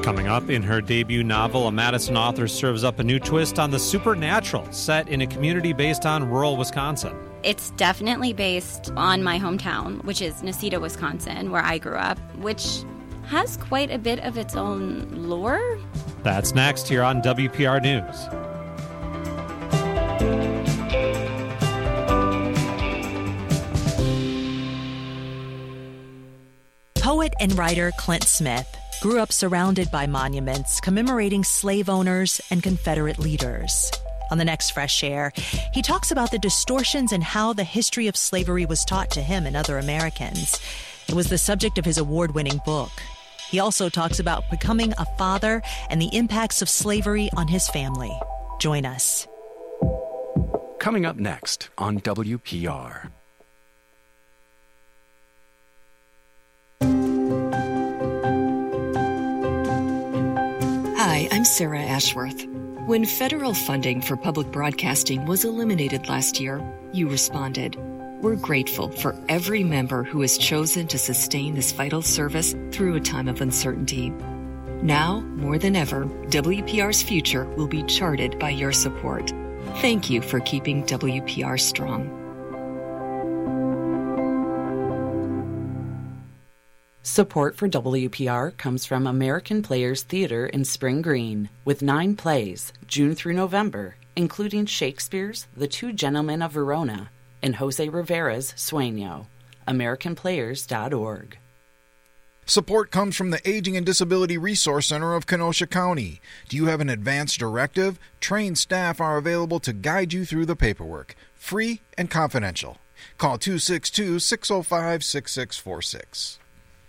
Coming up, in her debut novel, a Madison author serves up a new twist on the supernatural set in a community based on rural Wisconsin. It's definitely based on my hometown, which is Necedah, Wisconsin, where I grew up, which has quite a bit of its own lore. That's next here on WPR News. Poet and writer Clint Smith grew up surrounded by monuments commemorating slave owners and Confederate leaders. On the next Fresh Air, he talks about the distortions in how the history of slavery was taught to him and other Americans. It was the subject of his award-winning book. He also talks about becoming a father and the impacts of slavery on his family. Join us. Coming up next on WPR. Hi, I'm Sarah Ashworth. When federal funding for public broadcasting was eliminated last year, you responded. We're grateful for every member who has chosen to sustain this vital service through a time of uncertainty. Now, more than ever, WPR's future will be charted by your support. Thank you for keeping WPR strong. Support for WPR comes from American Players Theater in Spring Green, with 9 plays, June through November, including Shakespeare's The Two Gentlemen of Verona and Jose Rivera's Sueño. AmericanPlayers.org. Support comes from the Aging and Disability Resource Center of Kenosha County. Do you have an advance directive? Trained staff are available to guide you through the paperwork. Free and confidential. Call 262-605-6646.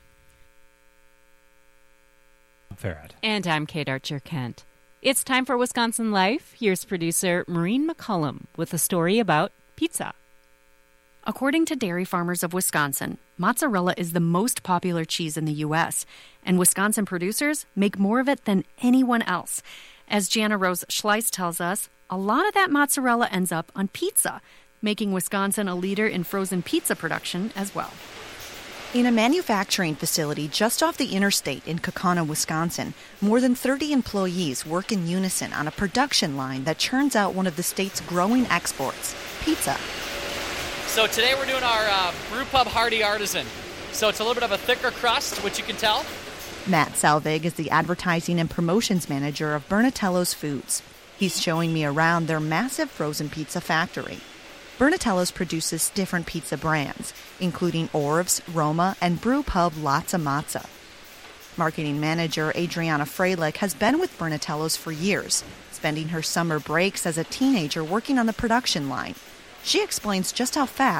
Farrad. And I'm Kate Archer-Kent. It's time for Wisconsin Life. Here's producer Maureen McCullum with a story about pizza. According to Dairy Farmers of Wisconsin, mozzarella is the most popular cheese in the U.S., and Wisconsin producers make more of it than anyone else. As Jana Rose Schleiss tells us, a lot of that mozzarella ends up on pizza, making Wisconsin a leader in frozen pizza production as well. In a manufacturing facility just off the interstate in Kaukauna, Wisconsin, more than 30 employees work in unison on a production line that churns out one of the state's growing exports, pizza. So today we're doing our Brew Pub Hardy Artisan. So it's a little bit of a thicker crust, which you can tell. Matt Salvig is the advertising and promotions manager of Bernatello's Foods. He's showing me around their massive frozen pizza factory. Bernatello's produces different pizza brands, including Orv's, Roma, and Brew Pub Latza Matza. Marketing manager Adriana Freilich has been with Bernatello's for years, spending her summer breaks as a teenager working on the production line. She explains just how fast